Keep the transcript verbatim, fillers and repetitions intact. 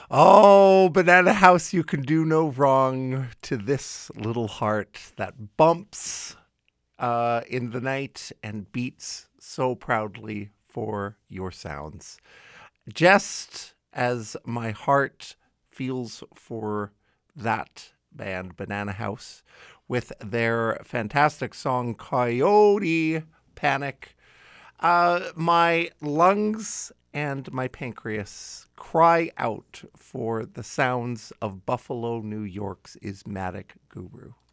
Oh, Banana House, you can do no wrong to this little heart that bumps uh, in the night and beats so proudly for your sounds. Just as my heart feels for that band, Banana House, with their fantastic song Coyote Panic, uh, my lungs and my pancreas cry out for the sounds of Buffalo, New York's Ismatic Guru.